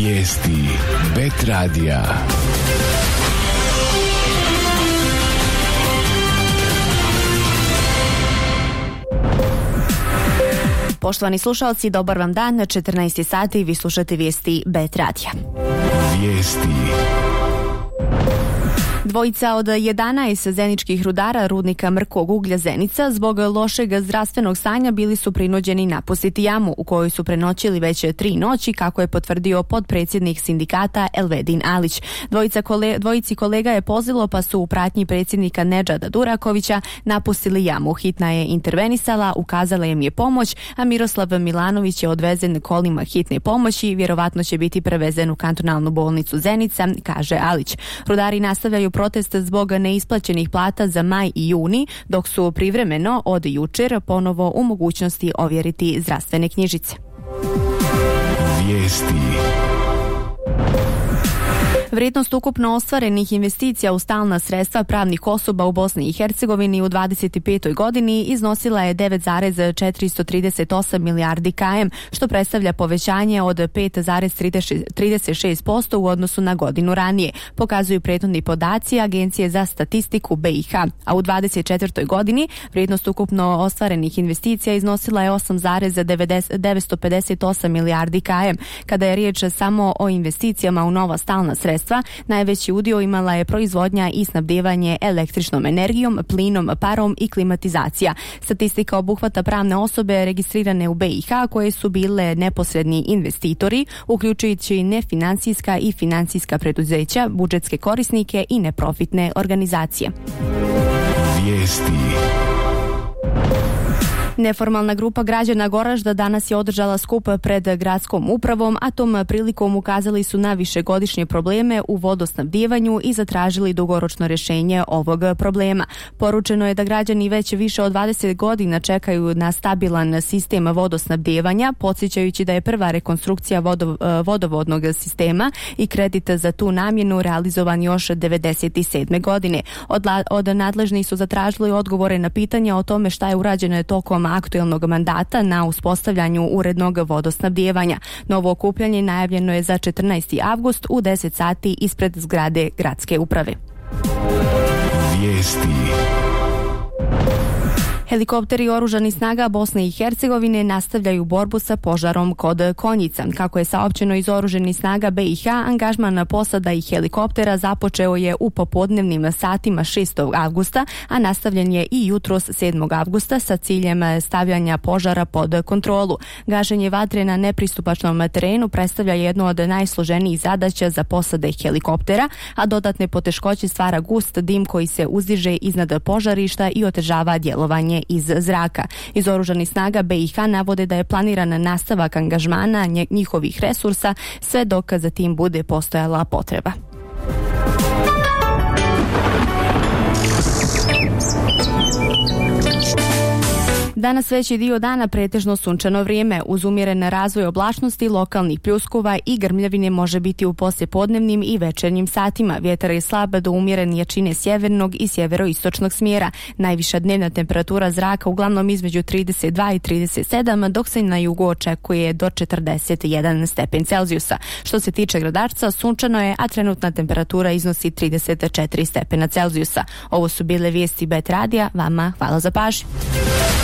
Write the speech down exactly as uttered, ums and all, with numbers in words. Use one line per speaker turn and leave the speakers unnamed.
Vijesti Bet radija.
Poštovani slušalci, dobar vam dan, na četrnaest sati vi slušate vijesti Bet radija.
Vijesti.
Dvojica od jedanaest zeničkih rudara rudnika mrkog uglja Zenica zbog lošeg zdravstvenog stanja bili su prinuđeni napustiti jamu u kojoj su prenoćili već tri noći, kako je potvrdio podpredsjednik sindikata Elvedin Alić. Dvojica kole, dvojici kolega je pozilo, pa su u pratnji predsjednika Nedžada Durakovića napustili jamu. Hitna je intervenisala, ukazala im je pomoć, a Miroslav Milanović je odvezen kolima hitne pomoći, vjerovatno će biti prevezen u kantonalnu bolnicu Zenica, kaže Alić. Rudari nastavljaju protest zbog neisplaćenih plata za maj i juni, dok su privremeno od jučer ponovo u mogućnosti ovjeriti zdravstvene knjižice.
Vijesti.
Vrijednost ukupno ostvarenih investicija u stalna sredstva pravnih osoba u Bosni i Hercegovini u dvadeset petoj godini iznosila je devet zarez četiristo trideset osam milijardi km, što predstavlja povećanje od pet zarez trideset šest posto u odnosu na godinu ranije, pokazuju prethodni podaci Agencije za statistiku B i H. A u dvadeset četvrtoj godini vrijednost ukupno ostvarenih investicija iznosila je osam zarez devetsto pedeset osam milijardi km. Kada je riječ samo o investicijama u nova stalna sredstva, najveći udio imala je proizvodnja i snabdijevanje električnom energijom, plinom, parom i klimatizacija. Statistika obuhvata pravne osobe registrirane u B i H koje su bile neposredni investitori, uključujući nefinancijska i financijska preduzeća, budžetske korisnike i neprofitne organizacije.
Vijesti.
Neformalna grupa građana Goražda danas je održala skup pred gradskom upravom, a tom prilikom ukazali su na višegodišnje probleme u vodosnabdijevanju i zatražili dugoročno rješenje ovog problema. Poručeno je da građani već više od dvadeset godina čekaju na stabilan sistem vodosnabdijevanja, podsjećajući da je prva rekonstrukcija vodo, vodovodnog sistema i kredit za tu namjenu realizovan još devedeset sedme godine. Od, od nadležnih su zatražili odgovore na pitanja o tome šta je urađeno tokom aktuelnog mandata na uspostavljanju urednog vodosnabdijevanja. Novo okupljanje najavljeno je za četrnaesti avgust u deset sati ispred zgrade gradske uprave.
Vijesti.
Helikopteri oružanih snaga Bosne i Hercegovine nastavljaju borbu sa požarom kod Konjica. Kako je saopćeno iz oružanih snaga B i H, angažman posada i helikoptera započeo je u popodnevnim satima šestog avgusta, a nastavljen je i jutros sedmog avgusta sa ciljem stavljanja požara pod kontrolu. Gašenje vatre na nepristupačnom terenu predstavlja jednu od najsloženijih zadaća za posade helikoptera, a dodatne poteškoće stvara gust dim koji se uzdiže iznad požarišta i otežava djelovanje iz zraka. Iz oružanih snaga B i H navode da je planiran nastavak angažmana njihovih resursa sve dok za tim bude postojala potreba. Danas veći dio dana pretežno sunčano vrijeme, uz umjeren razvoj oblačnosti, lokalnih pljuskova i grmljavine može biti u poslijepodnevnim i večernjim satima. Vjetar je slab do umjeren jačine sjevernog i sjeveroistočnog smjera. Najviša dnevna temperatura zraka uglavnom između trideset dva i trideset sedam, dok se na jugu očekuje do četrdeset jedan stepen Celzijusa. Što se tiče Gradačca, sunčano je, a trenutna temperatura iznosi trideset četiri stepena Celzijusa. Ovo su bile vijesti Bet radija. Vama hvala za pažnju.